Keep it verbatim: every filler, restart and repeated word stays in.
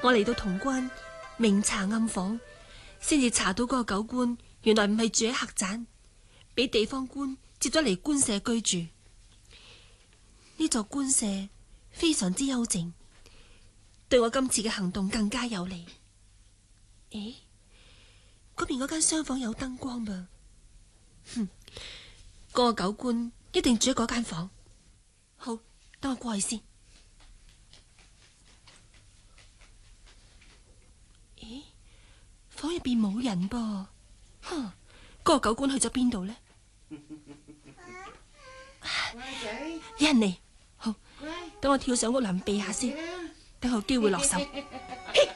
我嚟到潼關明查暗訪，先至查到嗰個狗官原來唔係住喺客棧，俾地方官接咗嚟官舍居住。呢座官舍非常之幽靜，對我今次嘅行動更加有利。誒，嗰邊嗰間廂房有燈光噃，哼，嗰個狗官一定住喺嗰間房。好，等我過去先。咦，房入邊冇人噃，哼，嗰個狗官去咗邊度呢？有人嚟，好，等我跳上屋檐避下先，等我有機會落手。